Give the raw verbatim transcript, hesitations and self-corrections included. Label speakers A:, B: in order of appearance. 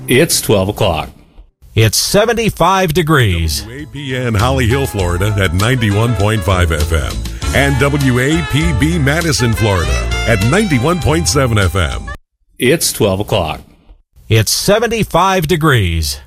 A: It's twelve o'clock.
B: It's seventy-five degrees.
C: W A P N Holly Hill, Florida at ninety-one point five F M. And W A P B Madison, Florida at ninety-one point seven F M.
A: It's twelve o'clock.
B: It's seventy-five degrees.